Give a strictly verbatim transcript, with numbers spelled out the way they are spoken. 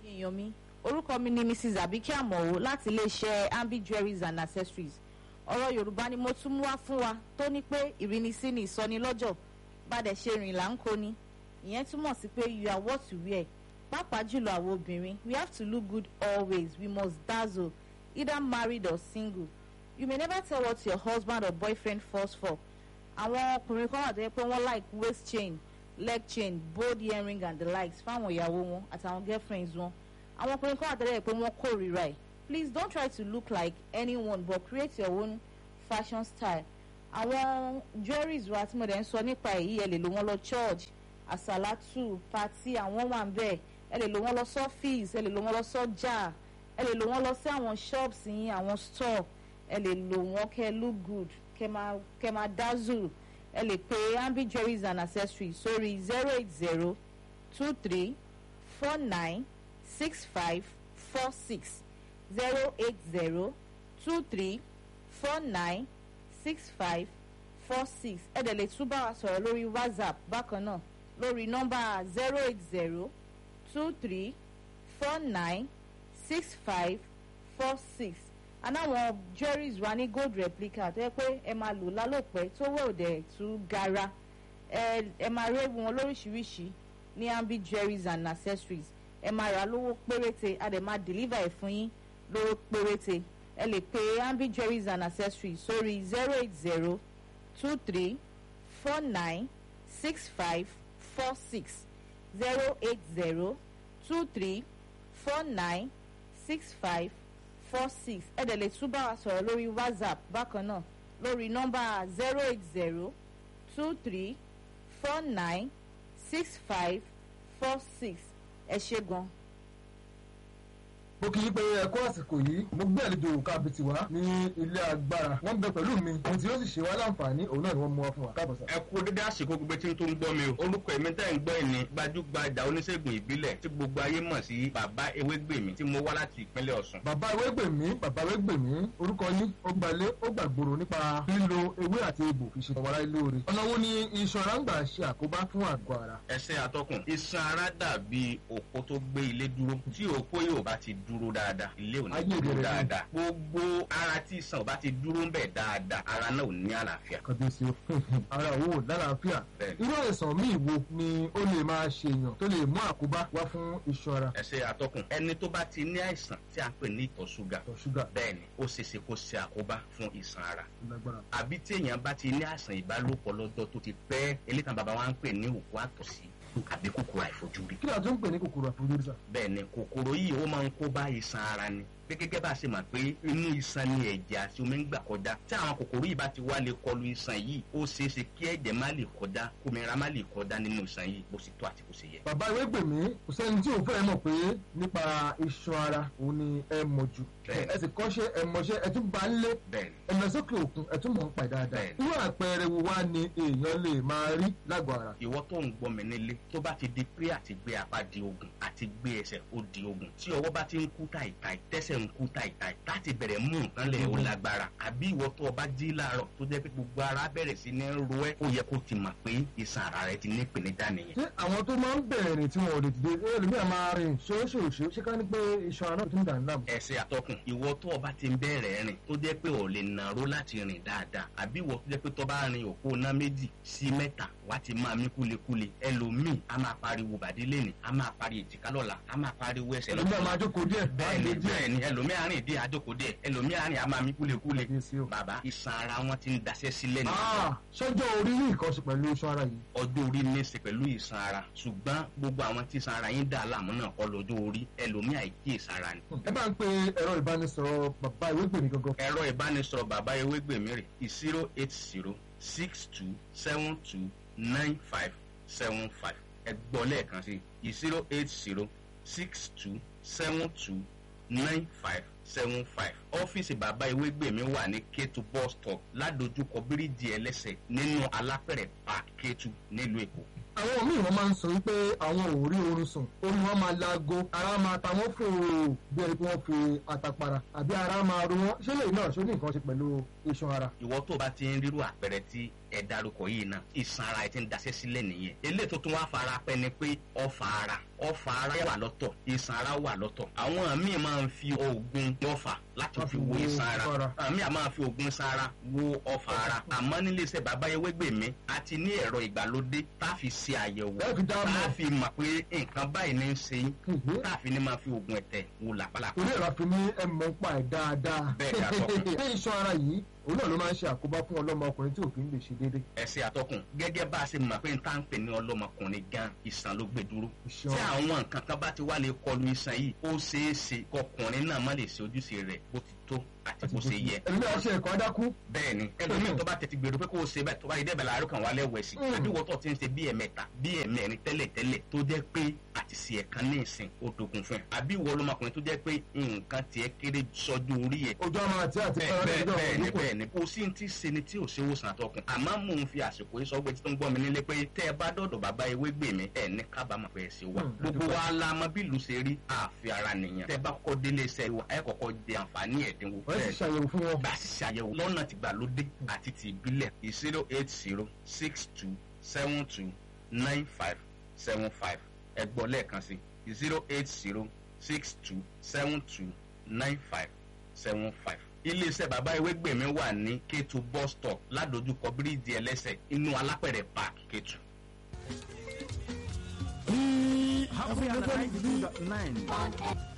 èèyàn mi orúkọ mi ni Missus Abike Amowo láti iléeṣẹ́ Ambi Jewelries and Accessories. Ọ̀rọ̀ Yorùbá ni mo tún mú wá fún wa tó ní pé ìrínisí ni ìsọnilọ́jọ̀ bàdẹ̀ ṣe rìn là ń kó ni. Ìyẹn túmọ̀ sí pé you are what you wear. Pàápàá jùlọ àwọn obìnrin, we have to look good always. We must dazzle, either married or single. You may never tell what your husband or boyfriend falls for. Àwọn ọkùnrin kan wà tó yẹ pé wọ́n like waist chain, leg chain, bold earring and the likes fáwọn ìyàwó wọn àtàwọn girlfriends wọn. Àwọn ọkùnrin kan wà tó yẹ pé wọ́n kórìíra ẹ̀. Please don't try to look like anyone but create your own fashion style. Àwọn jewelries wa tí mo dẹ̀ ń sọ nípa èyí ẹ lè lò wọ́n lọ church, àsàlátù, party àwọn wà ń bẹ̀. Ẹ lè lò wọ́n lọ sọ́fíìsì, ẹ lè lò wọ́n lọ sọ́jà, ẹ lè lò wọ́n lọ sí àwọn shops yín, àwọn store. Ẹ lè lò wọ́n kẹ́ look good, kẹ́ máa kẹ́ máa dazzle. Ẹ lè pe Ambi Jewelries and Accessories sórí zero eight zero two three four nine six five four six zero eight zero two three four nine six five four six. Ẹ dẹ̀ lè tún bá wa sọ̀rọ̀ lórí WhatsApp bákan náà lórí nọ́mbà zero eight zero two three four nine six five four six. Anáwọn jewelries wa ní gold replica tó yẹ pé ẹ máa lò lálòpẹ́ tó wẹ̀ òdẹ̀ tún gara. Ẹ ẹ máa rí wọn lóríṣiríṣi ní Ambi Jewelries and Accessories. Ẹ máa rà lówó péréte a dẹ̀ máa deliver ẹ̀ fún yín lówó péréte. Ẹ lè pe Ambi Jewelries and Accessories sórí zero eight zero two three four nine six five four six zero eight zero two three four nine six five four six. Ẹ dẹ̀ lè tún bá wa sọ̀rọ̀ lórí WhatsApp bákan náà lórí nọ́mbà zero eight zero two three four nine six five four six. Ẹ ṣé gan. mo kì í pé ẹ̀kọ́ àsìkò yìí mo gbé àlejò kábìtì wá ní ilé agbára wọ́n bẹ pẹ̀lú mi ohun tí yóò sì ṣe wá láǹfààní òun náà ni wọ́n mú wá fún wa káàbọ̀ sá. ẹ kú dédé àsìkò gbogbo tí n tó ń gbọ́ mi o orúkọ èmi tẹ́ ń gbọ́ ẹ̀ ní gbajúgbajà oníṣègùn ìbílẹ̀ tí gbogbo ayé mọ̀ sí bàbá ewégbèmí tí mo wá láti ìpínlẹ̀ Ọ̀ṣun. bàbá ewégbèmí bàbá ewégbèmí orúkọ yín ó gbalé ó gbàgbòrò nípa lílo ewé àti egbò fi ṣe ọmọ aráyé lóore. ọ̀nà wo ni iṣan ara ń gbà ṣe àkóbá fún àgọ́ ara. ẹsẹ̀ atọ́kùn iṣan ara dàbí òpó tó gbé ilé dúró tí òpó yóò bá ti dúró dáadáa ilé ò ní dúró dáadáa gbogbo ara tí iṣan ò bá ti dúró ń bẹ̀ dáadáa ara náà ò ní àlàáfíà. kàbíyèsí o ara òun ò lálàáfíà irú àìsàn míì wo ni ó lè máa ṣèyàn tó lè mú àkóbá wá fún iṣan ara. ẹsẹ̀ atọ́kùn ẹni tó bá ti ní àìsàn tí a ń pè ní ìtọ̀ ṣúgà bẹ́ẹ̀ ni ó ṣeéṣe kó ṣe àkóbá fún iṣan ara àbí tí èèyàn bá ti ní àìsàn ìbálòpọ̀ lọ́jọ́ tó ti pẹ́ eléyìí bàbá wa ń pè ní òkú àtọ̀sí àbí kòkòrò àìfojúrí. kí ni a tún ń pè ní kòkòrò àìfojúrí sà. bẹ́ẹ̀ ni kòkòrò yìí ó máa ń kó bá iṣan ara ni pé gẹ́gẹ́ bá a ṣe mọ̀ pé inú iṣan ni ẹ̀jẹ̀ àti omi ń gbà kọjá tí àwọn kòkòrò yìí bá ti wá lè kọlu iṣan yìí ó ṣeé ṣe kí ẹ̀jẹ̀ má lè kọjá kómìnira má lè kọjá nínú iṣan yìí bó ṣe tó àti bó ṣe yẹ. bàbá Ewégbèmí kò sẹ́ni tí ò fẹ́ mọ̀ pé nípa iṣan ara òun ni ẹ mọ̀ jù ẹ sì kọ́ṣẹ́ ẹ mọṣẹ́ ẹ tún bá ń lé ẹ lọ sókè òkun ẹ tún mọ̀ ń pa dáadáa irú àpẹẹrẹ wo wá ni èèyàn lè máa rí lágọ̀ọ́ ara. ìwọ tó ń gbọ́ mi nílé tó bá ti di pé àti gbé apá di ogun àti gbé ẹsẹ̀ ó di ogun tí ọwọ́ bá ti ń kú tàìtàì tẹ́sẹ̀ ń kú tàìtàì láti bẹ̀rẹ̀ mú nǹkan lẹ̀ ó lágbára àbí ìwọ tó o bá jí láàárọ̀ tó jẹ́ pé gbogbo ara bẹ̀rẹ̀ sí ní ro ẹ́ ó yẹ kó ti mọ̀ pé iṣan ara rẹ ti ní ìpèníjà nìyẹn. ṣé àwọn tó máa ń bẹ̀rẹ̀ rìn tí wọn ò lè dìde ẹlòmíràn máa rìn ṣóṣòṣó ṣé ká ní pé iṣan ara tó ń dà ń dàbò. ẹsẹ̀ àtọkùn ìwọ tó o bá ti ń bẹ̀rẹ̀ rìn tó jẹ́ pé ò lè nàró láti rìn dáadáa àbí ìwọ tó jẹ́ pé tó bá rin òpó ná méjì sí mẹ́ta wá ti máa mí kúlekúle ẹlòmíì á máa pariwo bàdí lẹ́nì á máa pariwo èjìká lọ́la á máa pariwo ẹsẹ̀ lọ́la. ẹlòmíì á máa jókòó díẹ̀. bẹ́ẹ̀ni bẹ́ẹ̀ni ẹlòmíì á rìn díẹ̀ á jókòó díẹ̀ ẹlòmíì á rìn á máa mí kúlekúle. bàbá iṣan ara wọn ti ń daṣẹ́ sílẹ̀ nìyẹn. ṣọjọ́ orí ní nǹkan ṣe pẹ̀lú iṣan ara yìí. ọjọ́ orí ní í ṣe pẹ̀lú iṣan ara ṣùgbọ́n gbogbo àwọn tí iṣan ara yín dà láàmú náà kọ́ lọ́jọ́ orí ẹlòmíì àìkíyèsí ara ni. ẹ bá ń pe ẹ̀rọ ìbánisọ̀rọ̀ bàbá Ewégbèmí gangan. ẹ̀rọ ìbánisọ̀rọ̀ bàbá Ewégbèmí rè zero eight zero six two seven two nine five seven five ẹ gbọ́ lẹ́ẹ̀kan sí zero eight zero six two seven two nine five seven five. ọ́fíìsì bàbá Ewégbèmí wà ní Kétu bus stop ládojúkọ bíríìjì ẹlẹ́sẹ̀ nínú alápẹ̀rẹ̀ park Kétu nílùú Èkó. àwọn míì wọn máa ń sọ wípé àwọn ò rí oorun sùn orí wọn máa laago ara máa ta wọn fò bí ẹni pé wọn fi àtàpàrà àbí ara máa ro wọn ṣé lèyìn náà ṣó ní nǹkan ṣe pẹ̀lú iṣan ara. ìwọ tó bá ti ń rírú àpẹẹrẹ tí ẹ dárúkọ yìí náà ìsan ara ẹ ti ń daṣẹ́ sílẹ̀ nìyẹn. eléyìí tó tún wá fara pẹ́ ni pé ọfà ara ọfà ara wà lọ́tọ̀ ìsan ara wà lọ́tọ̀. àwọn míì máa ń fi oògùn ọfà láti fi wo ìsan ara àwọn míì máa fi oògùn ìsan ara wo ọfà ara. àmọ́ nílé iṣẹ́ bàbá Ewégbèmí a ti ní ẹ̀rọ ìgbàlódé tá a fi ṣe àyẹ̀wò tá a fi mọ̀ pé nǹkan báyìí ní í ṣe yín tá a fi ní máa fi oògùn ẹ̀tẹ̀ wo làpálàpá. orí ẹ̀rọ àfi ní ẹ̀mọ́ pa ẹ̀ dáadáa. bẹ́ẹ̀ ni àtọkùn. ṣé iṣan ara yìí òun náà ló máa ń ṣe àkóbá fún ọlọ́mọkùnrin tí òfin lè ṣe déédéé. ẹsẹ àtọkùn gẹ́gẹ́ bá a ṣe mọ̀ pé n tá ń pè ní ọlọ́mọkùnrin gan ìsàn ló gbé dúró. tí àwọn nǹkan kan bá ti wá lè kọlu ìsàn yìí ó ṣeé ṣe kọkùnrin náà má lè ṣe ojúṣe rẹ̀ bó ti tó àti bó ṣe yẹ. ẹlòmí àwọn ṣe ẹ̀kọ́ dákú. bẹ́ẹ̀ni ẹlòmíì tó bá tètè gbèrò pé kó o ṣe bẹ́ẹ̀ tó bá yẹ dẹ́bẹ̀ láàárọ̀ kan wà lẹ́wọ̀ ẹ̀sìn àdúgbò tó ti ń ṣe bí ẹ̀mẹ́ta bí ẹ̀mẹ́rin tẹ́lẹ̀ tẹ́lẹ̀ tó jẹ́ pé àti ṣe ẹ̀kan ní ìsìn ó dogun fún ẹ àbí ìwọ ọlọ́mọkùnrin tó jẹ́ pé nǹkan tiẹ̀ kéré sọ́jú orí ẹ̀. ojú ọmọ àti àti bẹ́ẹ̀ni bẹ́ẹ̀ni kò sí ti ṣe ni tí ò ṣe wòsàn àtọkùn àmọ́ mò ń fi àsìkò yìí sọ pé tí tó ń gbọ́ mi nílé pé tẹ́ ẹ bá dọ̀dọ̀ bàbá Ewégbèmí ẹ̀ ní kábàámọ̀ pé ẹ ṣe wà gbogbo wa la mọ bí ìlú ṣe rí àfi ara nìyẹn tẹ́ bá kọ́ délé iṣẹ́ wa ẹ kọ́kọ́ jẹ àǹfààní ẹ̀dínwó. wọ́n sì ṣàyẹ̀wò fún wọn. bá a sì ṣàyẹ̀wò lọ́nà tìgbàlódé àti ti ìbílẹ̀ zero eight zero six two seven two nine five seven five ẹ gbọ́ lẹ́ẹ̀kan sí zero eight zero six two seven two nine five seven five. iléeṣẹ́ bàbá Ewégbèmí wà ní Kétu bus stop ládojúkọ bíríìjì ẹlẹ́sẹ̀ inú alápẹ̀rẹ̀ park Kétu. Happy and ninety-two point nine.